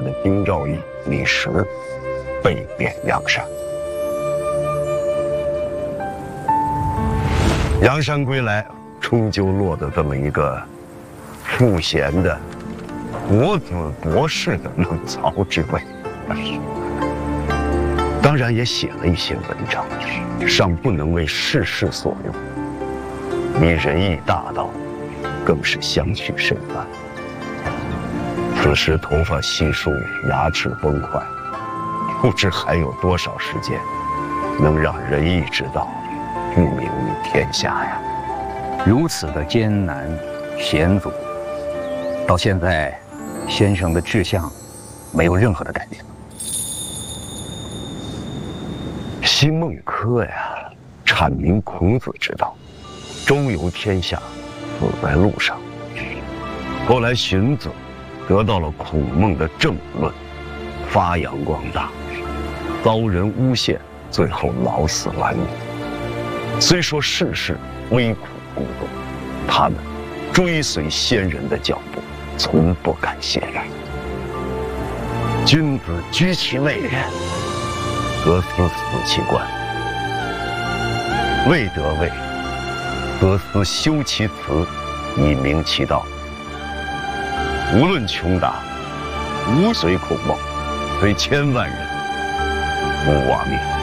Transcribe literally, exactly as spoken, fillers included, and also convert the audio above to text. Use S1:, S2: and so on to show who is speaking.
S1: 的丁兆义、李实被贬阳山。阳山归来，终究落得这么一个赋闲的国子博士的冷槽之位。当然也写了一些文章，尚不能为世事所用，以仁义大道更是相去甚远。此时头发稀疏，牙齿崩坏，不知还有多少时间能让仁义之道不名于天下呀！
S2: 如此的艰难险阻，到现在，先生的志向没有任何的改变。
S1: 辛孟轲呀，阐明孔子之道，周游天下，死在路上。后来荀子得到了孔孟的正论，发扬光大，遭人诬陷，最后老死万民。虽说世事危苦孤独，他们追随先人的脚步，从不敢懈怠。君子居其位，则思死其官；未得位，则思修其辞，以明其道。无论穷达，无随孔孟，虽千万人，不亡也。